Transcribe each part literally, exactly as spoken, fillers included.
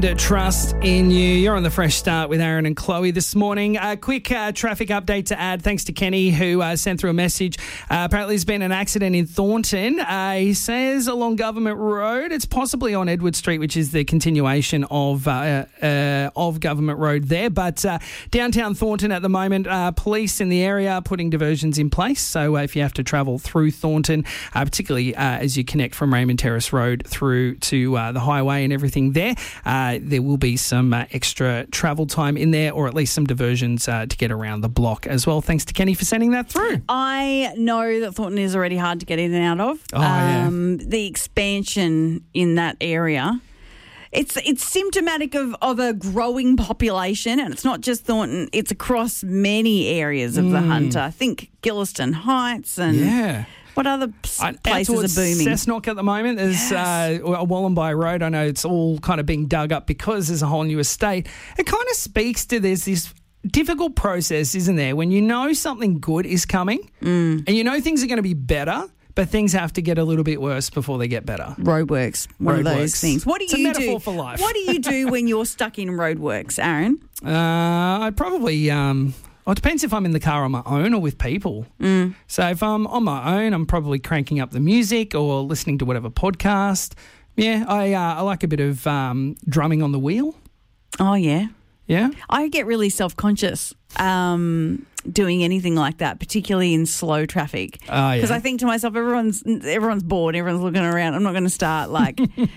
Trust in you. You're on the Fresh Start with Aaron and Chloe this morning. A quick uh, traffic update to add. Thanks to Kenny who uh, sent through a message. Uh, apparently there's been an accident in Thornton. Uh, he says along Government Road. It's possibly on Edward Street, which is the continuation of uh, uh, of Government Road there. But uh, downtown Thornton at the moment, uh, police in the area are putting diversions in place. So uh, if you have to travel through Thornton, uh, particularly uh, as you connect from Raymond Terrace Road through to uh, the highway and everything there, uh, there will be some uh, extra travel time in there, or at least some diversions uh, to get around the block as well. Thanks to Kenny for sending that through. I know that Thornton is already hard to get in and out of. Oh, um, yeah. The expansion in that area, it's it's symptomatic of, of a growing population, and it's not just Thornton, it's across many areas of mm. the Hunter. I think Gilliston Heights and... Yeah. What other uh, places are booming? Cessnock at the moment. There's yes. uh, Wallumbye Road. I know it's all kind of being dug up because there's a whole new estate. It kind of speaks to there's this difficult process, isn't there, when you know something good is coming mm. and you know things are going to be better, but things have to get a little bit worse before they get better. Roadworks, one roadworks. of those things. What do it's you a metaphor do? for life. What do you do when you're stuck in roadworks, Aaron? Uh, I'd probably... Um, Well, it depends if I'm in the car on my own or with people. Mm. So if I'm on my own, I'm probably cranking up the music or listening to whatever podcast. Yeah, I uh, I like a bit of um, drumming on the wheel. Oh, yeah. Yeah? I get really self-conscious um, doing anything like that, particularly in slow traffic. Oh, yeah. Because I think to myself, everyone's everyone's bored, everyone's looking around. I'm not going to start, like,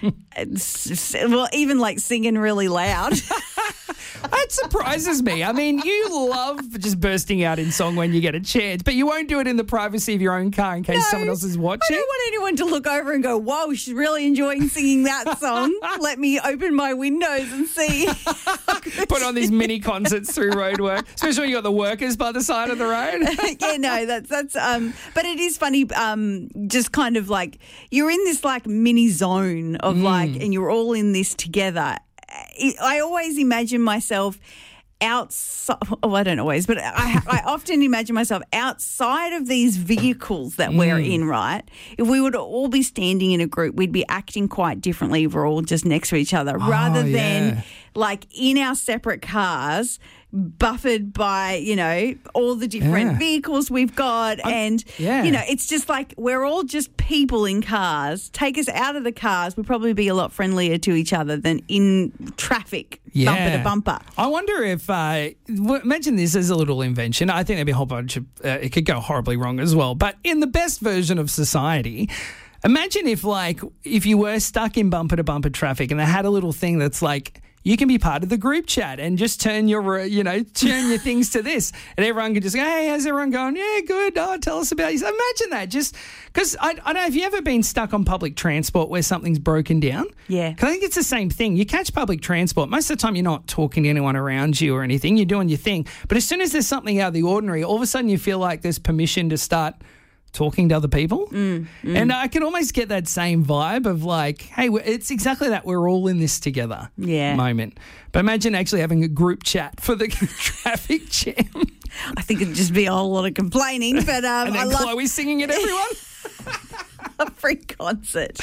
well, even, like, singing really loud. That surprises me. I mean, you love just bursting out in song when you get a chance, but you won't do it in the privacy of your own car in case no, someone else is watching. I don't want anyone to look over and go, whoa, she's really enjoying singing that song. Let me open my windows and see. Put on these mini concerts through roadwork, especially when you got the workers by the side of the road. yeah, no, that's, that's, um, but it is funny, um, just kind of like, you're in this like mini zone of mm. like, and you're all in this together. I always imagine myself outside, oh, I don't always, but I, I often imagine myself outside of these vehicles that mm. we're in, right? If we would all be standing in a group, we'd be acting quite differently if we're all just next to each other, oh, rather yeah. than like in our separate cars, buffered by, you know, all the different yeah. vehicles we've got. I'm, and, yeah. you know, it's just like we're all just people in cars. Take us out of the cars, we'd probably be a lot friendlier to each other than in traffic, yeah. bumper to bumper. I wonder if, uh, imagine this as a little invention. I think there'd be a whole bunch of, uh, it could go horribly wrong as well. But in the best version of society, imagine if, like, if you were stuck in bumper to bumper traffic and they had a little thing that's like, you can be part of the group chat and just turn your, you know, turn your things to this. And everyone can just go, hey, how's everyone going? Yeah, good. Oh, tell us about yourself. Imagine that. Just because I, I don't know, have you ever been stuck on public transport where something's broken down? Yeah. Because I think it's the same thing. You catch public transport. Most of the time you're not talking to anyone around you or anything. You're doing your thing. But as soon as there's something out of the ordinary, all of a sudden you feel like there's permission to start talking to other people. Mm, mm. And I can almost get that same vibe of like, hey, it's exactly that. We're all in this together yeah. moment. But imagine actually having a group chat for the traffic jam. I think it'd just be a whole lot of complaining. But um, and then I love- Chloe singing at everyone. A free concert.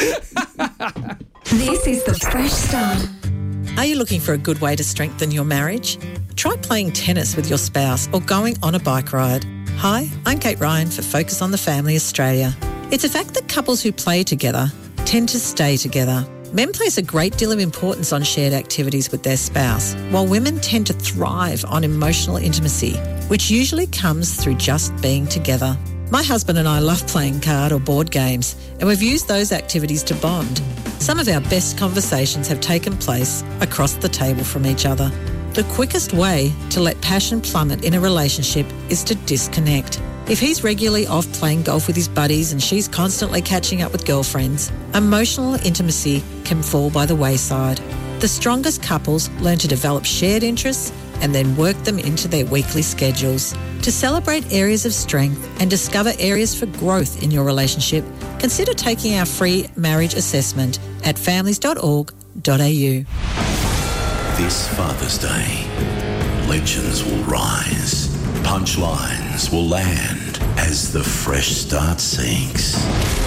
This is the Fresh Start. Are you looking for a good way to strengthen your marriage? Try playing tennis with your spouse or going on a bike ride. Hi, I'm Kate Ryan for Focus on the Family Australia. It's a fact that couples who play together tend to stay together. Men place a great deal of importance on shared activities with their spouse, while women tend to thrive on emotional intimacy, which usually comes through just being together. My husband and I love playing card or board games, and we've used those activities to bond. Some of our best conversations have taken place across the table from each other. The quickest way to let passion plummet in a relationship is to disconnect. If he's regularly off playing golf with his buddies and she's constantly catching up with girlfriends, emotional intimacy can fall by the wayside. The strongest couples learn to develop shared interests and then work them into their weekly schedules. To celebrate areas of strength and discover areas for growth in your relationship, consider taking our free marriage assessment at families dot org dot a u. This Father's Day, legends will rise, punchlines will land as the Fresh Start seeks.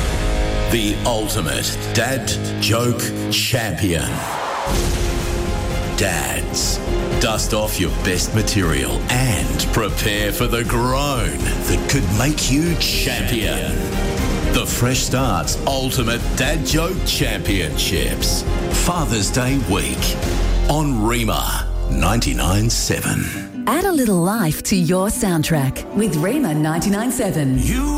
The ultimate dad joke champion. Dads, dust off your best material and prepare for the groan that could make you champion. The Fresh Start's Ultimate Dad Joke Championships. Father's Day week on Rima ninety-nine point seven. Add a little life to your soundtrack with Rima ninety-nine point seven. You